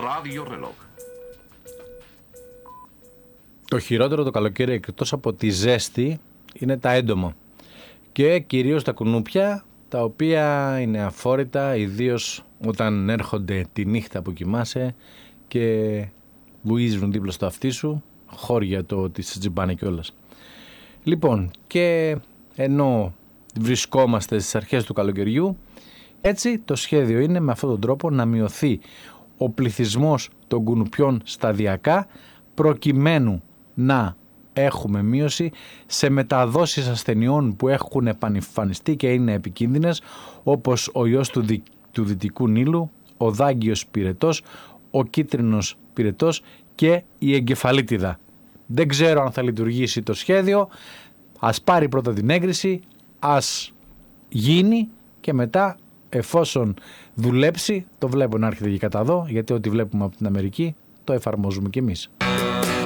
Ραδιορελόγ. Το χειρότερο το καλοκαίρι, εκτός από τη ζέστη, είναι τα έντομα. Και κυρίως τα κουνούπια, τα οποία είναι αφόρητα, ιδίως όταν έρχονται τη νύχτα που κοιμάσαι και βουίζουν δίπλα στο αυτί σου, χώρια το ότι σε τζιμπάνε κιόλας. Λοιπόν, και ενώ βρισκόμαστε στις αρχές του καλοκαιριού, έτσι το σχέδιο είναι με αυτόν τον τρόπο να μειωθεί ο πληθυσμός των κουνουπιών σταδιακά, προκειμένου να έχουμε μείωση σε μεταδόσεις ασθενειών που έχουν επανεμφανιστεί και είναι επικίνδυνες, όπως ο ιός του Δυτικού Νείλου, ο δάγκιος πυρετός, ο κίτρινος πυρετός και η εγκεφαλίτιδα. Δεν ξέρω αν θα λειτουργήσει το σχέδιο, ας πάρει πρώτα την έγκριση, ας γίνει και μετά, εφόσον δουλέψει, το βλέπω να έρχεται και κατά εδώ, γιατί ό,τι βλέπουμε από την Αμερική το εφαρμόζουμε κι εμείς.